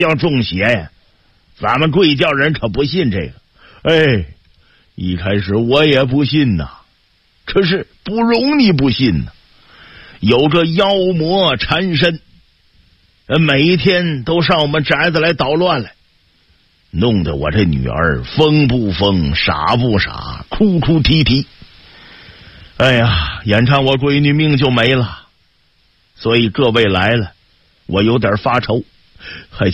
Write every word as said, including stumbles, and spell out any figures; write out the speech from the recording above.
要中邪呀。咱们贵教人可不信这个。哎，一开始我也不信呐，可是不容你不信呐。有个妖魔缠身，每一天都上我们宅子来捣乱来，弄得我这女儿疯不疯，傻不傻，哭哭啼啼。哎呀，眼看我闺女命就没了，所以各位来了，我有点发愁，还